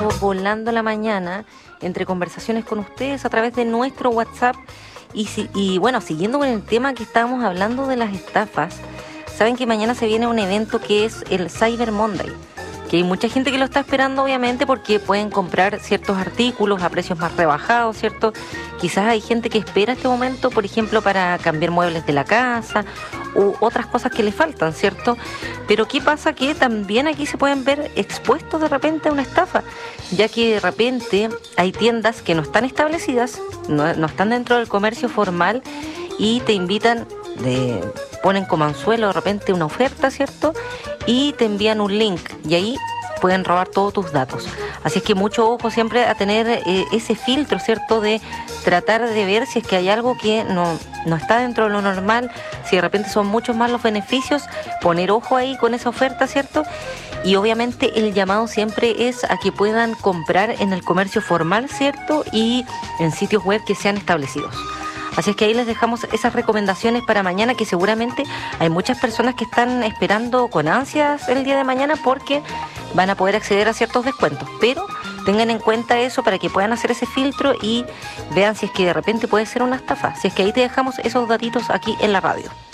paso volando la mañana entre conversaciones con ustedes a través de nuestro WhatsApp y bueno, siguiendo con el tema que estábamos hablando de las estafas, saben que mañana se viene un evento que es el Cyber Monday, que hay mucha gente que lo está esperando obviamente porque pueden comprar ciertos artículos a precios más rebajados, ¿cierto? Quizás hay gente que espera este momento, por ejemplo, para cambiar muebles de la casa u otras cosas que le faltan, ¿cierto? Pero ¿qué pasa? Que también aquí se pueden ver expuestos de repente a una estafa, ya que de repente hay tiendas que no están establecidas, no están dentro del comercio formal y te invitan, ponen como anzuelo de repente una oferta, ¿cierto? Y te envían un link y ahí pueden robar todos tus datos. Así es que mucho ojo siempre a tener ese filtro, ¿cierto? De tratar de ver si es que hay algo que no está dentro de lo normal, si de repente son muchos más los beneficios, poner ojo ahí con esa oferta, ¿cierto? Y obviamente el llamado siempre es a que puedan comprar en el comercio formal, ¿cierto? Y en sitios web que sean establecidos. Así es que ahí les dejamos esas recomendaciones para mañana, que seguramente hay muchas personas que están esperando con ansias el día de mañana porque van a poder acceder a ciertos descuentos. Pero tengan en cuenta eso para que puedan hacer ese filtro y vean si es que de repente puede ser una estafa. Si es que ahí te dejamos esos datitos aquí en la radio.